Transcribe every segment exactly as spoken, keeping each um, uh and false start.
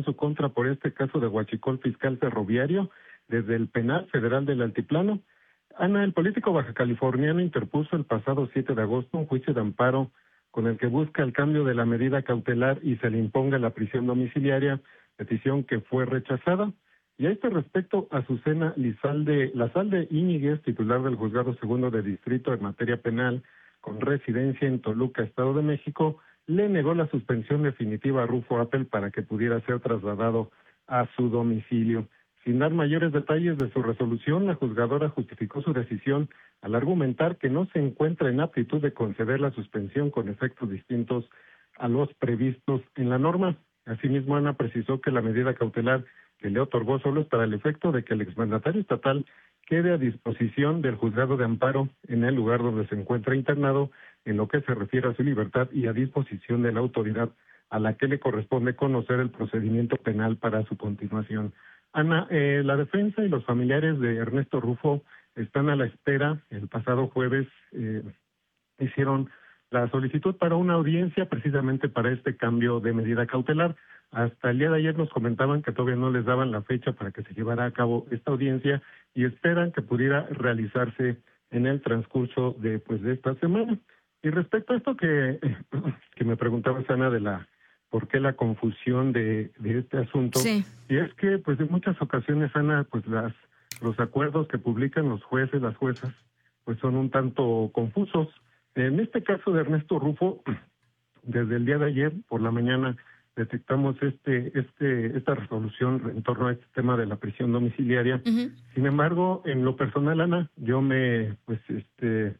en su contra por este caso de huachicol fiscal ferroviario desde el Penal Federal del Altiplano. Ana, el político bajacaliforniano interpuso el pasado siete de agosto un juicio de amparo con el que busca el cambio de la medida cautelar y se le imponga la prisión domiciliaria, petición que fue rechazada. Y a este respecto, Azucena Lizalde, Lazalde Íñiguez, titular del Juzgado Segundo de Distrito en materia penal, con residencia en Toluca, Estado de México, le negó la suspensión definitiva a Rufo Appel para que pudiera ser trasladado a su domicilio. Sin dar mayores detalles de su resolución, la juzgadora justificó su decisión al argumentar que no se encuentra en aptitud de conceder la suspensión con efectos distintos a los previstos en la norma. Asimismo, Ana precisó que la medida cautelar que le otorgó solo es para el efecto de que el exmandatario estatal quede a disposición del juzgado de amparo en el lugar donde se encuentra internado en lo que se refiere a su libertad y a disposición de la autoridad a la que le corresponde conocer el procedimiento penal para su continuación. Ana, eh, la defensa y los familiares de Ernesto Rufo están a la espera. El pasado jueves eh, hicieron la solicitud para una audiencia precisamente para este cambio de medida cautelar. Hasta el día de ayer nos comentaban que todavía no les daban la fecha para que se llevara a cabo esta audiencia y esperan que pudiera realizarse en el transcurso de pues de esta semana. Y respecto a esto que, que me preguntabas, Ana, de la por qué la confusión de, de este asunto, sí. Y es que pues en muchas ocasiones, Ana, pues las los acuerdos que publican los jueces, las juezas, pues son un tanto confusos. En este caso de Ernesto Rufo, desde el día de ayer por la mañana detectamos este este esta resolución en torno a este tema de la prisión domiciliaria. Uh-huh. Sin embargo, en lo personal, Ana, yo me pues este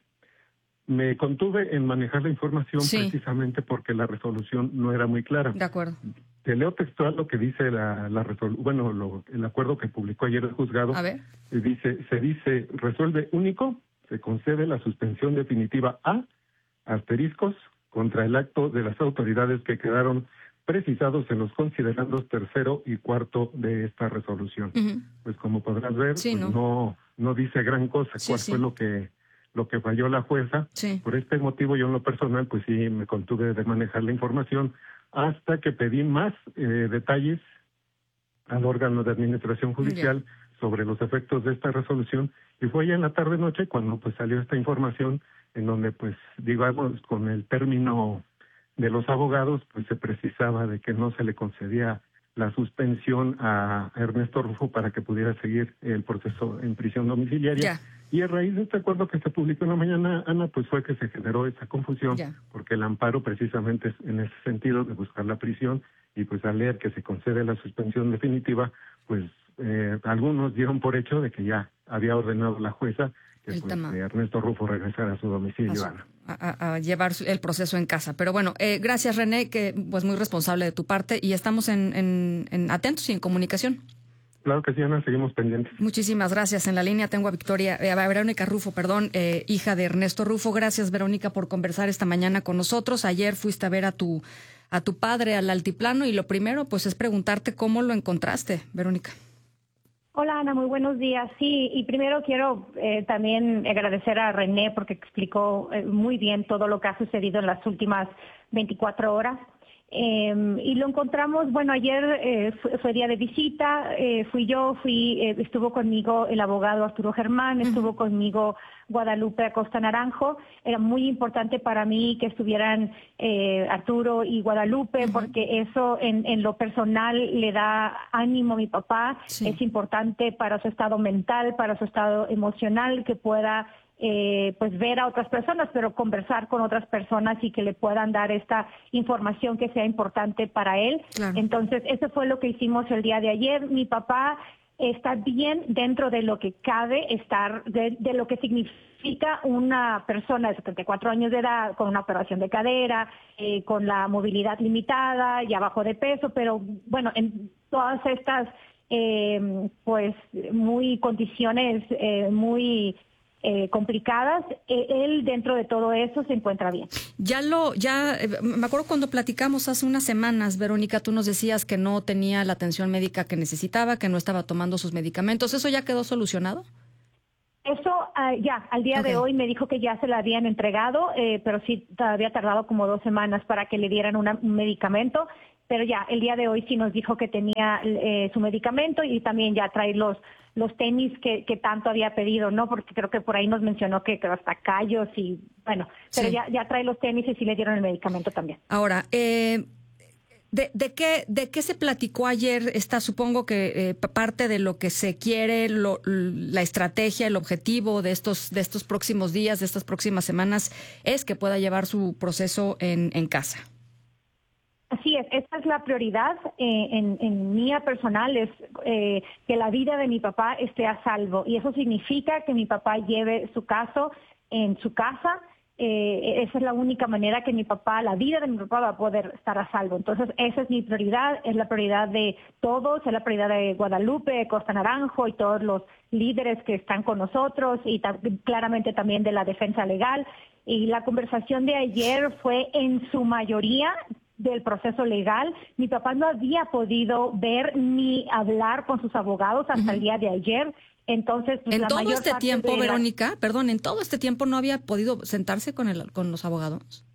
me contuve en manejar la información sí. precisamente porque la resolución no era muy clara. De acuerdo. Te leo textual lo que dice la, la resolución, bueno, lo, el acuerdo que publicó ayer el juzgado. A ver. Dice, se dice, resuelve único, se concede la suspensión definitiva a asteriscos contra el acto de las autoridades que quedaron precisados en los considerandos tercero y cuarto de esta resolución. Uh-huh. Pues como podrás ver, sí, pues ¿no? no no dice gran cosa sí, cuál sí. fue lo que lo que falló la jueza. Sí. Por este motivo yo en lo personal pues sí me contuve de manejar la información hasta que pedí más eh, detalles al órgano de administración judicial yeah. sobre los efectos de esta resolución, y fue ya en la tarde noche cuando pues salió esta información en donde pues digamos con el término de los abogados pues se precisaba de que no se le concedía la suspensión a Ernesto Rufo para que pudiera seguir el proceso en prisión domiciliaria. Yeah. Y a raíz de este acuerdo que se publicó en la mañana, Ana, pues fue que se generó esa confusión, yeah. porque el amparo precisamente es en ese sentido de buscar la prisión, y pues al leer que se concede la suspensión definitiva, pues eh, algunos dieron por hecho de que ya había ordenado la jueza que pues, eh, Ernesto Rufo regresara a su domicilio, a, su, Ana. A, a llevar el proceso en casa. Pero bueno, eh, gracias, René, que pues muy responsable de tu parte, y estamos en, en, en atentos y en comunicación. Claro que sí, Ana, seguimos pendientes. Muchísimas gracias. En la línea tengo a Victoria, eh, a Verónica Rufo, perdón, eh, hija de Ernesto Rufo. Gracias, Verónica, por conversar esta mañana con nosotros. Ayer fuiste a ver a tu a tu padre al altiplano, y lo primero pues es preguntarte cómo lo encontraste, Verónica. Hola, Ana, muy buenos días. Sí, y primero quiero eh, también agradecer a René porque explicó eh, muy bien todo lo que ha sucedido en las últimas veinticuatro horas. Eh, y lo encontramos, bueno, ayer eh, fue, fue día de visita, eh, fui yo, fui, eh, estuvo conmigo el abogado Arturo Germán, uh-huh. estuvo conmigo Guadalupe Acosta Naranjo. Era muy importante para mí que estuvieran eh, Arturo y Guadalupe, uh-huh. porque eso en, en lo personal le da ánimo a mi papá. Sí. Es importante para su estado mental, para su estado emocional, que pueda Eh, pues ver a otras personas, pero conversar con otras personas y que le puedan dar esta información que sea importante para él. Claro. Entonces, eso fue lo que hicimos el día de ayer. Mi papá está bien dentro de lo que cabe estar, de, de lo que significa una persona de setenta y cuatro años de edad con una operación de cadera, eh, con la movilidad limitada y abajo de peso, pero bueno, en todas estas eh, pues muy condiciones eh, muy Eh, complicadas, eh, él dentro de todo eso se encuentra bien. Ya lo, ya, eh, me acuerdo cuando platicamos hace unas semanas, Verónica, tú nos decías que no tenía la atención médica que necesitaba, que no estaba tomando sus medicamentos. ¿Eso ya quedó solucionado? Eso uh, ya, al día okay. de hoy me dijo que ya se la habían entregado, eh, pero sí había tardado como dos semanas para que le dieran una, un medicamento. pero ya el día de hoy sí nos dijo que tenía eh, su medicamento y también ya trae los los tenis que, que tanto había pedido, ¿no? Porque creo que por ahí nos mencionó que, que hasta callos y bueno, pero sí. ya, ya trae los tenis y sí le dieron el medicamento también. Ahora, eh, ¿de, de qué de qué se platicó ayer? Está, supongo que eh, parte de lo que se quiere, lo, la estrategia, el objetivo de estos de estos próximos días, de estas próximas semanas, es que pueda llevar su proceso en, en casa. Así es, esta es la prioridad eh, en, en mía personal, es eh, que la vida de mi papá esté a salvo y eso significa que mi papá lleve su caso en su casa. Eh, esa es la única manera que mi papá, la vida de mi papá va a poder estar a salvo. Entonces esa es mi prioridad, es la prioridad de todos, es la prioridad de Guadalupe, Costa Naranjo y todos los líderes que están con nosotros y ta- claramente también de la defensa legal. Y la conversación de ayer fue en su mayoría del proceso legal. Mi papá no había podido ver ni hablar con sus abogados hasta uh-huh. el día de ayer. Entonces, pues, en la todo mayor este parte tiempo, de la... Verónica, perdón, en todo este tiempo no había podido sentarse con el con los abogados.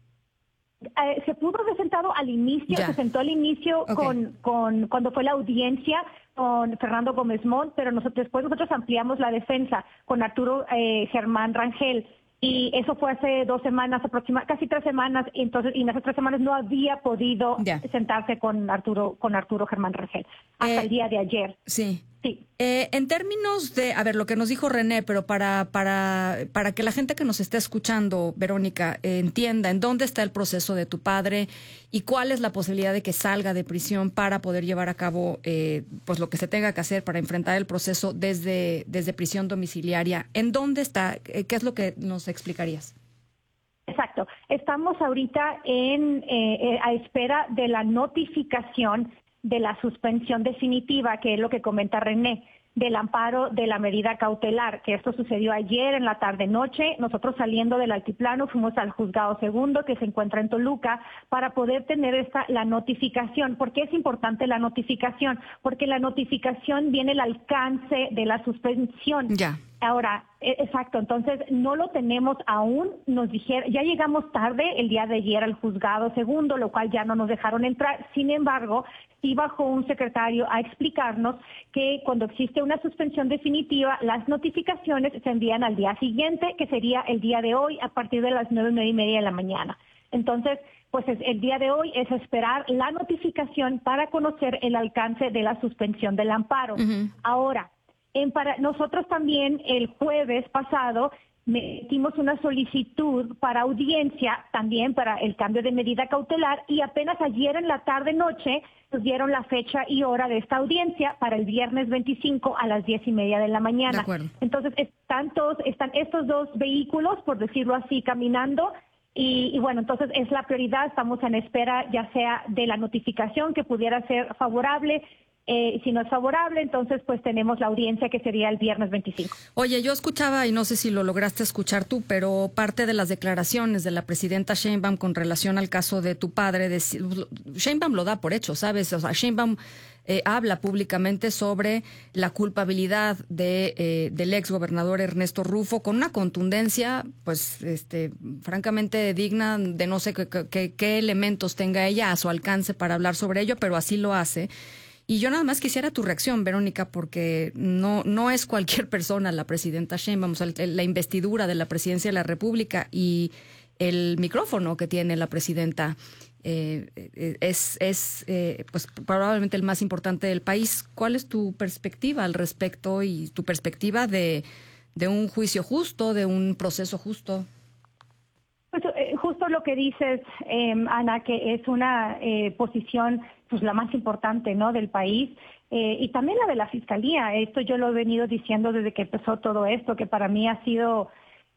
Eh, se pudo haber sentado al inicio, ya. se sentó al inicio okay. con, con cuando fue la audiencia con Fernando Gómez Montt, pero nosotros después nosotros ampliamos la defensa con Arturo eh, Germán Rangel. Y eso fue hace dos semanas, aproximadamente, casi tres semanas, entonces, y en esas tres semanas no había podido ya. sentarse con Arturo, con Arturo Germán Rangel, hasta eh, el día de ayer. Sí. Sí. Eh, en términos de, a ver, lo que nos dijo René, pero para para para que la gente que nos esté escuchando, Verónica, eh, entienda en dónde está el proceso de tu padre y cuál es la posibilidad de que salga de prisión para poder llevar a cabo eh, pues lo que se tenga que hacer para enfrentar el proceso desde desde prisión domiciliaria. ¿En dónde está? ¿Qué es lo que nos explicarías? Exacto. Estamos ahorita en eh, a espera de la notificación de la suspensión definitiva, que es lo que comenta René, del amparo de la medida cautelar, que esto sucedió ayer en la tarde-noche. Nosotros saliendo del altiplano fuimos al juzgado segundo, que se encuentra en Toluca, para poder tener esta la notificación. ¿Por qué es importante la notificación? Porque la notificación viene el alcance de la suspensión. Ya. Ahora, exacto, entonces no lo tenemos aún, nos dijeron, ya llegamos tarde el día de ayer al juzgado segundo, lo cual ya no nos dejaron entrar. Sin embargo, sí bajó un secretario a explicarnos que cuando existe una suspensión definitiva, las notificaciones se envían al día siguiente, que sería el día de hoy a partir de las nueve, nueve y media de la mañana. Entonces, pues es, el día de hoy es esperar la notificación para conocer el alcance de la suspensión del amparo. Uh-huh. Ahora, En para, nosotros también el jueves pasado metimos una solicitud para audiencia, también para el cambio de medida cautelar, y apenas ayer en la tarde-noche nos dieron la fecha y hora de esta audiencia para el viernes veinticinco a las diez y media de la mañana. De Entonces están, todos, están estos dos vehículos, por decirlo así, caminando. Y, y bueno, entonces es la prioridad, estamos en espera ya sea de la notificación que pudiera ser favorable. Eh, si no es favorable, entonces pues tenemos la audiencia que sería el viernes veinticinco. Oye, yo escuchaba, y no sé si lo lograste escuchar tú, pero parte de las declaraciones de la presidenta Sheinbaum con relación al caso de tu padre, de, Sheinbaum lo da por hecho, ¿sabes? O sea, Sheinbaum eh, habla públicamente sobre la culpabilidad de eh, del ex gobernador Ernesto Rufo con una contundencia, pues, este, francamente digna de no sé qué, qué, qué elementos tenga ella a su alcance para hablar sobre ello, pero así lo hace. Y yo nada más quisiera tu reacción, Verónica, porque no no es cualquier persona la presidenta Sheinbaum, o sea, la investidura de la presidencia de la República y el micrófono que tiene la presidenta eh, es, es eh, pues probablemente el más importante del país. ¿Cuál es tu perspectiva al respecto y tu perspectiva de, de un juicio justo, de un proceso justo? Pues, eh, justo lo que dices, eh, Ana, que es una eh, posición pues la más importante, ¿no?, del país, eh, y también la de la Fiscalía. Esto yo lo he venido diciendo desde que empezó todo esto, que para mí ha sido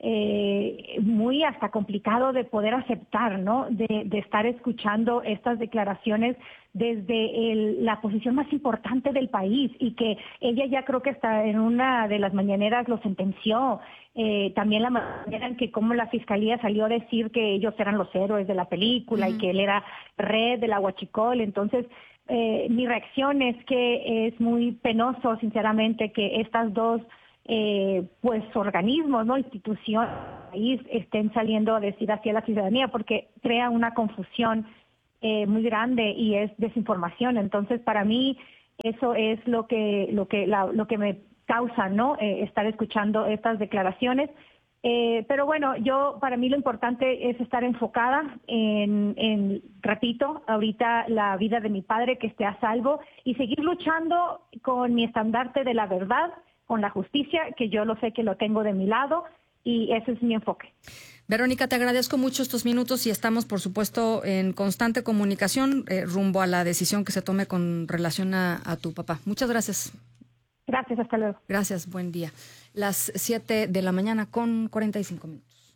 eh, muy hasta complicado de poder aceptar, ¿no?, de, de estar escuchando estas declaraciones desde el, la posición más importante del país, y que ella ya creo que hasta en una de las mañaneras lo sentenció. Eh, también la manera en que como la Fiscalía salió a decir que ellos eran los héroes de la película, uh-huh, y que él era red de la Huachicol. Entonces, eh, mi reacción es que es muy penoso, sinceramente, que estas dos eh, pues organismos, no instituciones, estén saliendo a decir así a la ciudadanía, porque crea una confusión eh, muy grande y es desinformación. Entonces, para mí, eso es lo que, lo que, la, lo que me causa, ¿no? Eh, estar escuchando estas declaraciones. Eh, pero bueno, yo, para mí lo importante es estar enfocada en, en, repito, ahorita la vida de mi padre, que esté a salvo, y seguir luchando con mi estandarte de la verdad, con la justicia, que yo lo sé que lo tengo de mi lado, y ese es mi enfoque. Verónica, te agradezco mucho estos minutos y estamos, por supuesto, en constante comunicación eh, rumbo a la decisión que se tome con relación a, a tu papá. Muchas gracias. Gracias, hasta luego. Gracias, buen día. Las siete de la mañana con cuarenta y cinco minutos.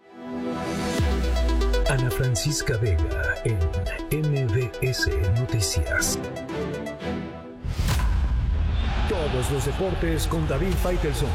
Ana Francisca Vega en M B S Noticias. Todos los deportes con David Faitelson.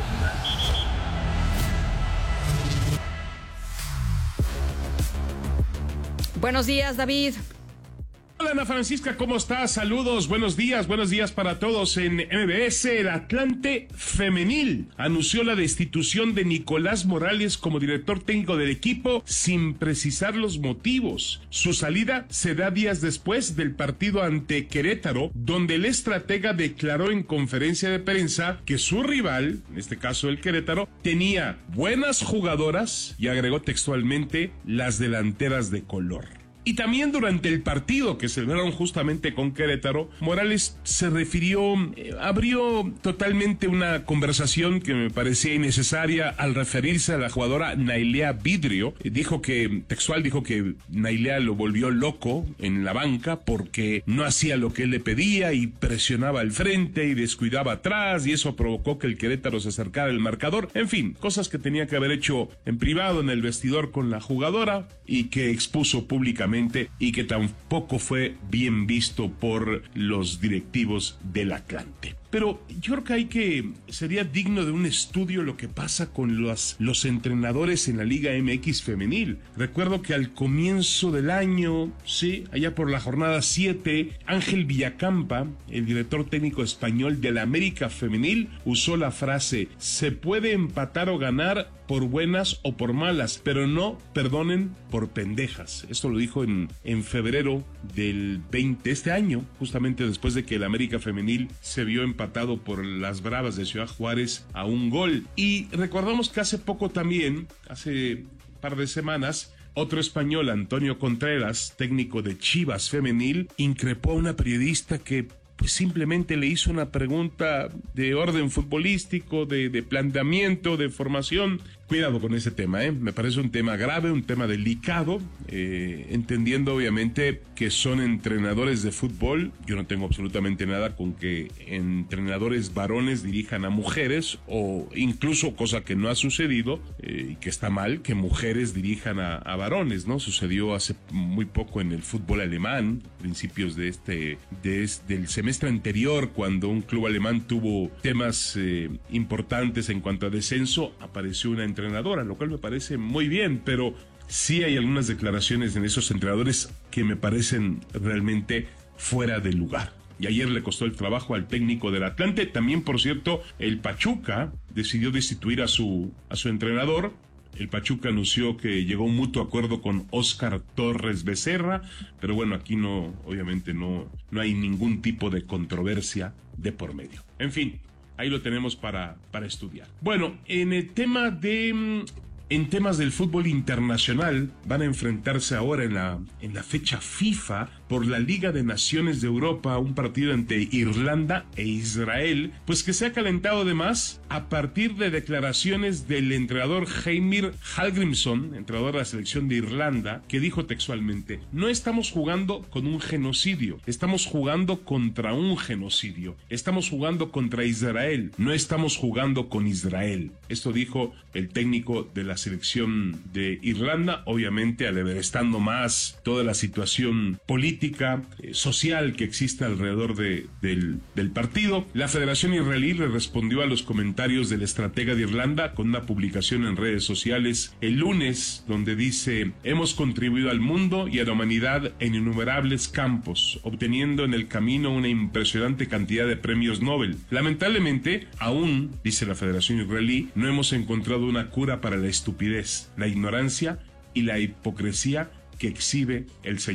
Buenos días, David. Hola Ana Francisca, ¿cómo estás? Saludos, buenos días, buenos días para todos. En M B S, el Atlante Femenil anunció la destitución de Nicolás Morales como director técnico del equipo sin precisar los motivos. Su salida se da días después del partido ante Querétaro, donde el estratega declaró en conferencia de prensa que su rival, en este caso el Querétaro, tenía buenas jugadoras y agregó textualmente las delanteras de color. Y también durante el partido que celebraron justamente con Querétaro, Morales se refirió, eh, abrió totalmente una conversación que me parecía innecesaria al referirse a la jugadora Nailea Vidrio. Eh, dijo que, textual, dijo que Nailea lo volvió loco en la banca porque no hacía lo que él le pedía y presionaba al frente y descuidaba atrás, y eso provocó que el Querétaro se acercara al marcador. En fin, cosas que tenía que haber hecho en privado en el vestidor con la jugadora y que expuso públicamente y que tampoco fue bien visto por los directivos del Atlante. Pero yo creo que hay que, sería digno de un estudio lo que pasa con los, los entrenadores en la Liga M X femenil. Recuerdo que al comienzo del año, sí, allá por la jornada siete, Ángel Villacampa, el director técnico español de la América femenil, usó la frase: se puede empatar o ganar por buenas o por malas, pero no perdonen por pendejas. Esto lo dijo en, en febrero del veinte, este año, justamente después de que el América femenil se vio empatado por las Bravas de Ciudad Juárez a un gol. Y recordamos que hace poco también, hace un par de semanas, otro español, Antonio Contreras, técnico de Chivas femenil, increpó a una periodista que pues simplemente le hizo una pregunta de orden futbolístico, de, de planteamiento, de formación. Cuidado con ese tema, ¿eh? Me parece un tema grave, un tema delicado, eh, entendiendo obviamente que son entrenadores de fútbol. Yo no tengo absolutamente nada con que entrenadores varones dirijan a mujeres, o incluso, cosa que no ha sucedido, eh, y que está mal, que mujeres dirijan a, a varones, ¿no? Sucedió hace muy poco en el fútbol alemán, principios de este, de este del semestre anterior, cuando un club alemán tuvo temas eh, importantes en cuanto a descenso, apareció una entrenadora, lo cual me parece muy bien, pero sí hay algunas declaraciones en esos entrenadores que me parecen realmente fuera de lugar. Y ayer le costó el trabajo al técnico del Atlante. También, por cierto, el Pachuca decidió destituir a su, a su entrenador. El Pachuca anunció que llegó a un mutuo acuerdo con Óscar Torres Becerra, pero bueno, aquí no, obviamente no, no hay ningún tipo de controversia de por medio. En fin, ahí lo tenemos para, para estudiar. Bueno, en el tema de... En temas del fútbol internacional, van a enfrentarse ahora en la, en la fecha FIFA por la Liga de Naciones de Europa, un partido entre Irlanda e Israel, pues que se ha calentado de más a partir de declaraciones del entrenador Heimir Hallgrímsson, entrenador de la selección de Irlanda, que dijo textualmente: no estamos jugando con un genocidio, estamos jugando contra un genocidio, estamos jugando contra Israel, no estamos jugando con Israel. Esto dijo el técnico de la selección de Irlanda, obviamente aleverestando más toda la situación política, eh, social que existe alrededor de, del, del partido. La Federación Israelí le respondió a los comentarios del estratega de Irlanda con una publicación en redes sociales el lunes, donde dice: hemos contribuido al mundo y a la humanidad en innumerables campos, obteniendo en el camino una impresionante cantidad de premios Nobel. Lamentablemente, aún, dice la Federación Israelí, no hemos encontrado una cura para la estupidez, la ignorancia y la hipocresía que exhibe el señor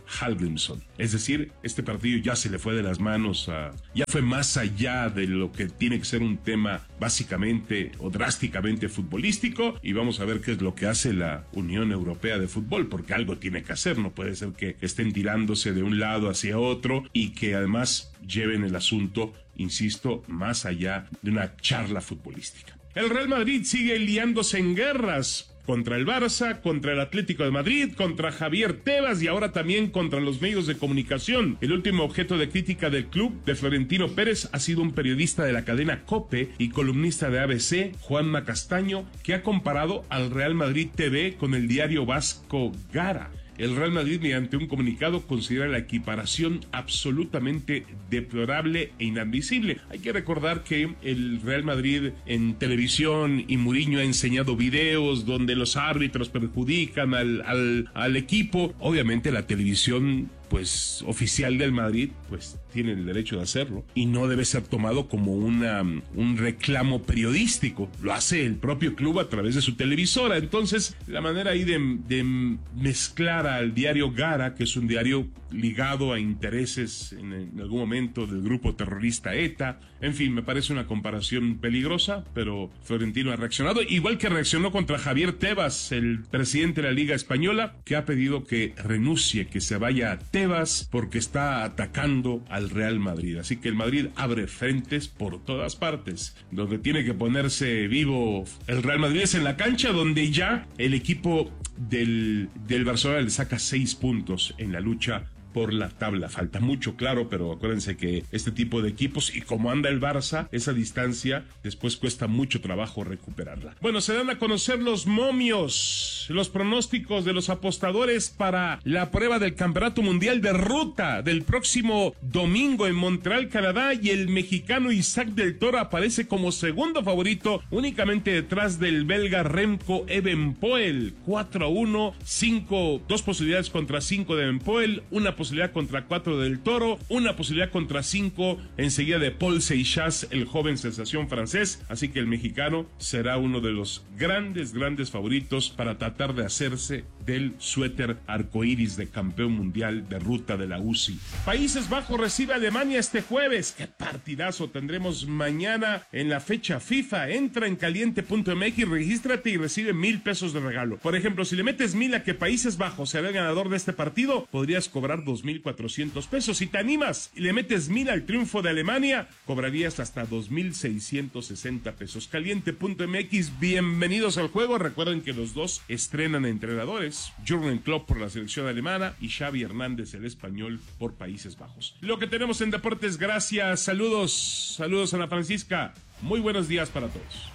Hallgrímsson. Es decir, este partido ya se le fue de las manos, a, ya fue más allá de lo que tiene que ser un tema básicamente o drásticamente futbolístico, y vamos a ver qué es lo que hace la Unión Europea de Fútbol, porque algo tiene que hacer. No puede ser que estén tirándose de un lado hacia otro y que además lleven el asunto, insisto, más allá de una charla futbolística. El Real Madrid sigue liándose en guerras contra el Barça, contra el Atlético de Madrid, contra Javier Tebas y ahora también contra los medios de comunicación. El último objeto de crítica del club de Florentino Pérez ha sido un periodista de la cadena COPE y columnista de A B C, Juanma Castaño, que ha comparado al Real Madrid T V con el diario vasco Gara. El Real Madrid, mediante un comunicado, considera la equiparación absolutamente deplorable e inadmisible. Hay que recordar que el Real Madrid en televisión, y Mourinho ha enseñado videos donde los árbitros perjudican al, al, al equipo. Obviamente la televisión pues oficial del Madrid pues tiene el derecho de hacerlo y no debe ser tomado como una, un reclamo periodístico. Lo hace el propio club a través de su televisora. Entonces la manera ahí de, de mezclar al diario Gara, que es un diario ligado a intereses en, en algún momento del grupo terrorista ETA, en fin, me parece una comparación peligrosa, pero Florentino ha reaccionado, igual que reaccionó contra Javier Tebas, el presidente de la Liga Española, que ha pedido que renuncie, que se vaya a Tebas porque está atacando al Real Madrid. Así que el Madrid abre frentes por todas partes. Donde tiene que ponerse vivo el Real Madrid es en la cancha, donde ya el equipo del, del Barcelona le saca seis puntos en la lucha por la tabla. Falta mucho, claro, pero acuérdense que este tipo de equipos, y como anda el Barça, esa distancia después cuesta mucho trabajo recuperarla. Bueno, se dan a conocer los momios, los pronósticos de los apostadores para la prueba del Campeonato Mundial de Ruta del próximo domingo en Montreal, Canadá, y el mexicano Isaac del Toro aparece como segundo favorito, únicamente detrás del belga Remco Evenepoel. cuatro a uno, cinco, dos posibilidades contra cinco de Evenepoel, una posibilidad posibilidad contra cuatro del Toro, una posibilidad contra cinco enseguida de Paul Seixas, el joven sensación francés. Así que el mexicano será uno de los grandes, grandes favoritos para tratar de hacerse del suéter arcoíris de campeón mundial de ruta de la U C I. Países Bajos recibe a Alemania este jueves. ¡Qué partidazo tendremos mañana en la fecha FIFA! Entra en caliente punto m x, regístrate y recibe mil pesos de regalo. Por ejemplo, si le metes mil a que Países Bajos será el ganador de este partido, podrías cobrar dos mil cuatrocientos pesos. Si te animas y le metes mil al triunfo de Alemania, cobrarías hasta dos mil seiscientos sesenta pesos. caliente punto m x, bienvenidos al juego. Recuerden que los dos estrenan entrenadores, Jürgen Klopp por la selección alemana y Xavi Hernández, el español, por Países Bajos. Lo que tenemos en deportes, gracias, saludos, saludos Ana Francisca, muy buenos días para todos.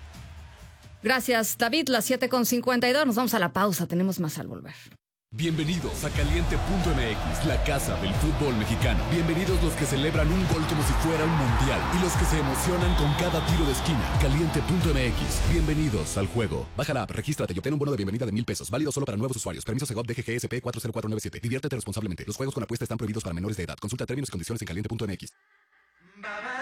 Gracias, David, las siete con cincuenta y dos, nos vamos a la pausa, tenemos más al volver. Bienvenidos a caliente punto m x, la casa del fútbol mexicano. Bienvenidos los que celebran un gol como si fuera un mundial y los que se emocionan con cada tiro de esquina. caliente punto m x, bienvenidos al juego. Baja la app, regístrate y obtén un bono de bienvenida de mil pesos, válido solo para nuevos usuarios. Permiso Segov D G G S P cuatro cero cuatro nueve siete. Diviértete responsablemente. Los juegos con apuesta están prohibidos para menores de edad. Consulta términos y condiciones en caliente punto m x.